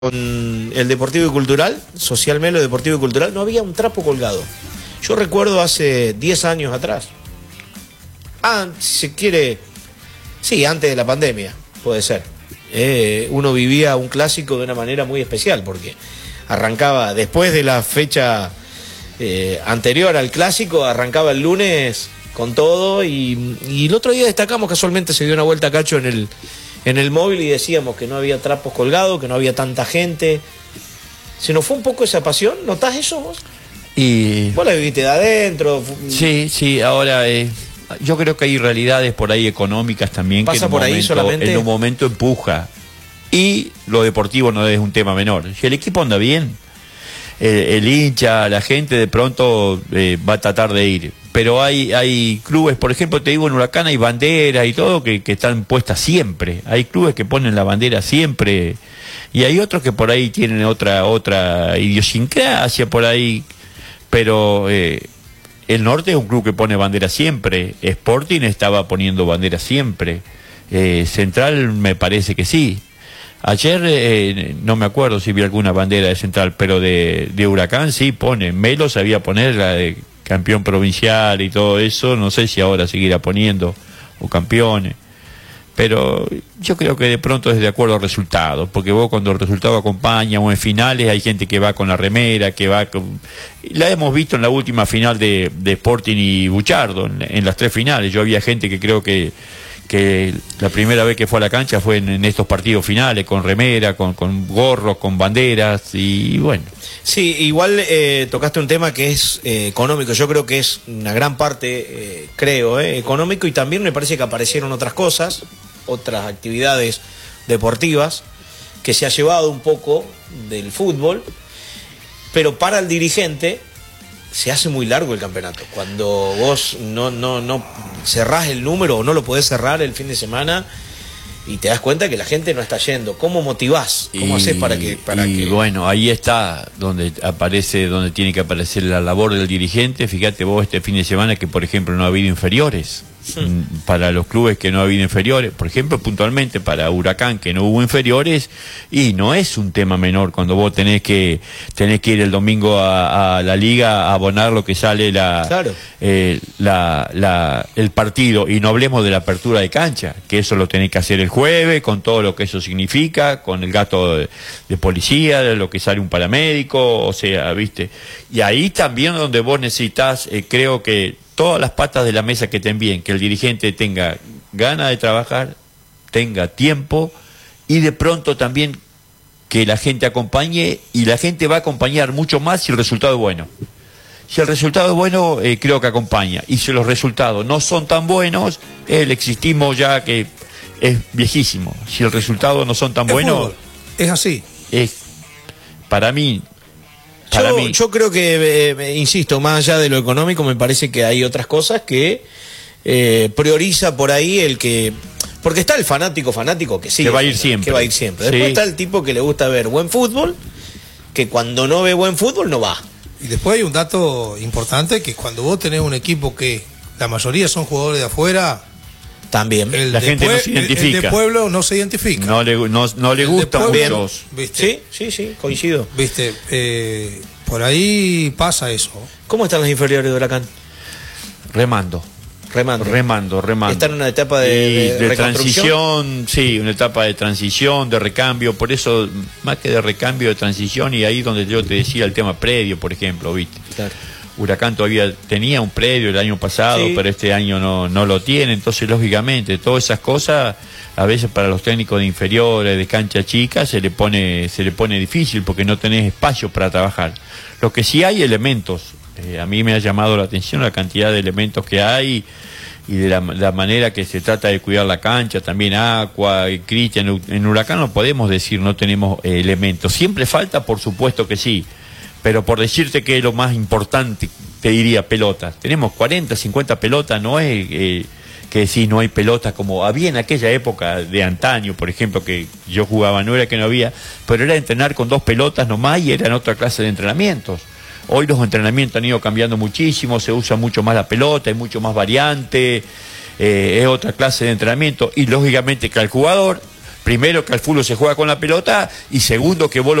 con el Deportivo y Cultural, Social Melo Deportivo y Cultural, no había un trapo colgado. Yo recuerdo hace 10 años atrás. Si se quiere, sí, antes de la pandemia, puede ser. Uno vivía un clásico de una manera muy especial, porque arrancaba después de la fecha anterior al clásico, arrancaba el lunes con todo, y el otro día destacamos, casualmente se dio una vuelta a Cacho en el móvil y decíamos que no había trapos colgados, que no había tanta gente. ¿Se nos fue un poco esa pasión? ¿Notás eso vos? Vos la viviste de adentro. Sí, ahora yo creo que hay realidades por ahí económicas también. ¿Pasa por ahí solamente? En un momento empuja. Y lo deportivo no es un tema menor. Si el equipo anda bien, el hincha, la gente de pronto va a tratar de ir. Pero hay clubes, por ejemplo, te digo, en Huracán hay banderas y todo que están puestas siempre. Hay clubes que ponen la bandera siempre. Y hay otros que por ahí tienen otra idiosincrasia por ahí. Pero el Norte es un club que pone bandera siempre. Sporting estaba poniendo bandera siempre. Central me parece que sí. Ayer no me acuerdo si vi alguna bandera de Central, pero de Huracán sí pone. Melo sabía poner la de campeón provincial y todo eso, no sé si ahora seguirá poniendo, o campeones, pero yo creo que de pronto es de acuerdo al resultado, porque vos cuando el resultado acompaña o en finales hay gente que va con la remera, que va con... La hemos visto en la última final de Sporting y Buchardo, en las 3 finales, yo había gente que creo que la primera vez que fue a la cancha fue en estos partidos finales, con remera, con gorros, con banderas, y bueno. Sí, igual tocaste un tema que es económico. Yo creo que es una gran parte, económico, y también me parece que aparecieron otras cosas, otras actividades deportivas, que se ha llevado un poco del fútbol, pero para el dirigente se hace muy largo el campeonato. Cuando vos no cerrás el número o no lo podés cerrar el fin de semana y te das cuenta que la gente no está yendo, ¿cómo motivás? ¿Cómo haces para que...? Bueno, ahí está donde tiene que aparecer la labor del dirigente. Fíjate vos este fin de semana que, por ejemplo, no ha habido inferiores. Para los clubes que no ha habido inferiores, por ejemplo, puntualmente para Huracán, que no hubo inferiores, y no es un tema menor cuando vos tenés que ir el domingo a la liga a abonar lo que sale claro. El partido, y no hablemos de la apertura de cancha, que eso lo tenés que hacer el jueves, con todo lo que eso significa, con el gasto de policía, de lo que sale un paramédico, o sea, viste, y ahí también donde vos necesitas, creo que todas las patas de la mesa que te envíen, que el dirigente tenga ganas de trabajar, tenga tiempo, y de pronto también que la gente acompañe, y la gente va a acompañar mucho más si el resultado es bueno. Si el resultado es bueno, creo que acompaña, y si los resultados no son tan buenos, el existismo ya que es viejísimo. Si el resultado no son tan buenos, es así. Para mí... Yo creo que, insisto, más allá de lo económico, me parece que hay otras cosas que prioriza por ahí el que... Porque está el fanático que sí, que va a ir siempre. Que va a ir siempre. Sí. Después está el tipo que le gusta ver buen fútbol, que cuando no ve buen fútbol no va. Y después hay un dato importante, que cuando vos tenés un equipo que la mayoría son jugadores de afuera... También. La gente no se identifica. El de pueblo no se identifica. No le gusta a muchos. Sí, coincido. Viste, por ahí pasa eso. ¿Cómo están las inferiores de Huracán? Remando. Están en una etapa de transición, sí, una etapa de transición, de recambio, por eso, más que de recambio, de transición, y ahí donde yo te decía el tema predio, por ejemplo, viste. Claro. Huracán todavía tenía un predio el año pasado, sí, pero este año no lo tiene, entonces lógicamente todas esas cosas a veces para los técnicos de inferiores, de cancha chica, se le pone difícil porque no tenés espacio para trabajar. Lo que sí hay elementos, a mí me ha llamado la atención la cantidad de elementos que hay y de la manera que se trata de cuidar la cancha, también Aqua y Cristian. En Huracán no podemos decir no tenemos elementos, siempre falta, por supuesto que sí. Pero por decirte que es lo más importante, te diría pelotas. Tenemos 40, 50 pelotas, no es que sí, no hay pelotas como había en aquella época de antaño, por ejemplo, que yo jugaba, no era que no había, pero era entrenar con 2 pelotas nomás y era en otra clase de entrenamientos. Hoy los entrenamientos han ido cambiando muchísimo, se usa mucho más la pelota, hay mucho más variante, es otra clase de entrenamiento, y lógicamente que al jugador Primero, que al fútbol se juega con la pelota, y segundo, que vos